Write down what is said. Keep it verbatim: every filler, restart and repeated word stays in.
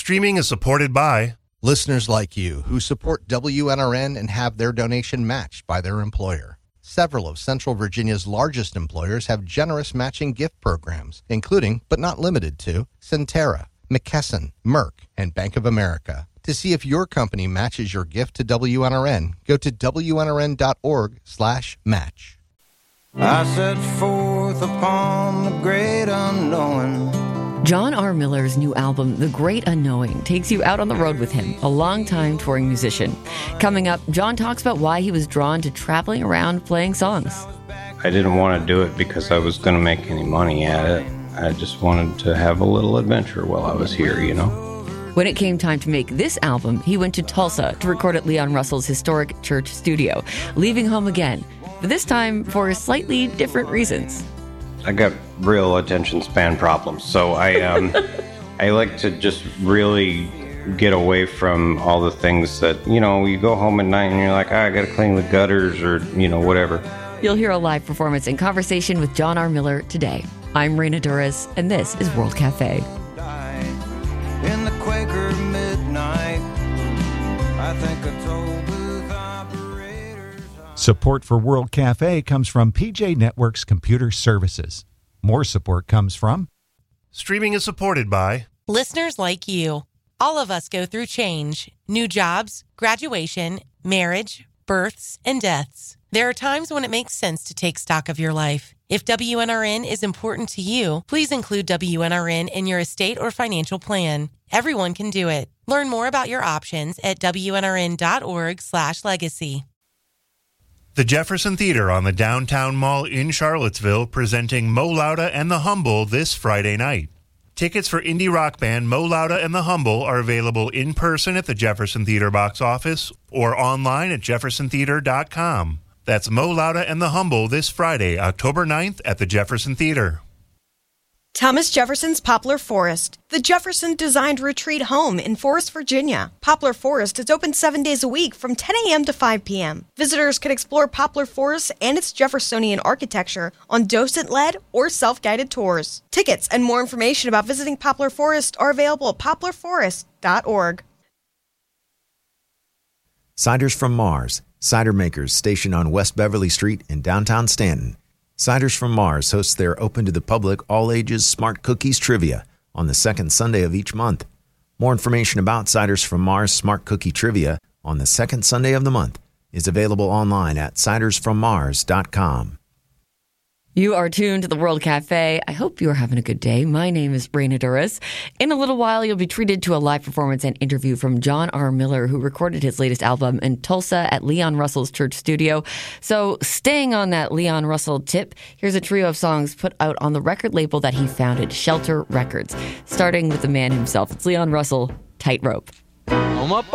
Streaming is supported by listeners like you who support W N R N and have their donation matched by their employer. Several of Central Virginia's largest employers have generous matching gift programs, including, but not limited to, Centera, McKesson, Merck, and Bank of America. To see if your company matches your gift to W N R N, go to W N R N dot org slash match. I set forth upon the great unknown. John R. Miller's new album, The Great Unknowing, takes you out on the road with him, a longtime touring musician. Coming up, John talks about why he was drawn to traveling around playing songs. I didn't want to do it because I was going to make any money at it. I just wanted to have a little adventure while I was here, you know? When it came time to make this album, he went to Tulsa to record at Leon Russell's historic church studio, leaving home again, but this time for slightly different reasons. I got real attention span problems, so I um, I like to just really get away from all the things that, you know, you go home at night and you're like, oh, I got to clean the gutters or, you know, whatever. You'll hear a live performance and conversation with John R. Miller today. I'm Raina Duras, and this is World Cafe. In the Quaker midnight, I think I told booth operators. Support for World Cafe comes from P J Networks Computer Services. More support comes from Streaming is supported by listeners like you. All of us go through change, new jobs, graduation, marriage, births, and deaths. There are times when it makes sense to take stock of your life. If W N R N is important to you, please include W N R N in your estate or financial plan. Everyone can do it. Learn more about your options at W N R N dot org slash legacy. The Jefferson Theater on the Downtown Mall in Charlottesville presenting Mo Lauda and the Humble this Friday night. Tickets for indie rock band Mo Lauda and the Humble are available in person at the Jefferson Theater box office or online at jefferson theater dot com. That's Mo Lauda and the Humble this Friday, October ninth at the Jefferson Theater. Thomas Jefferson's Poplar Forest, the Jefferson-designed retreat home in Forest, Virginia. Poplar Forest is open seven days a week from ten a.m. to five p.m. Visitors can explore Poplar Forest and its Jeffersonian architecture on docent-led or self-guided tours. Tickets and more information about visiting Poplar Forest are available at poplar forest dot org. Ciders from Mars, cider makers stationed on West Beverly Street in downtown Stanton. Ciders from Mars hosts their open-to-the-public, all-ages Smart Cookies Trivia on the second Sunday of each month. More information about Ciders from Mars Smart Cookie Trivia on the second Sunday of the month is available online at ciders from mars dot com. You are tuned to the World Cafe. I hope you are having a good day. My name is Raina Duras. In a little while, you'll be treated to a live performance and interview from John R. Miller, who recorded his latest album in Tulsa at Leon Russell's church studio. So staying on that Leon Russell tip, here's a trio of songs put out on the record label that he founded, Shelter Records, starting with the man himself. It's Leon Russell, Tightrope. I'm up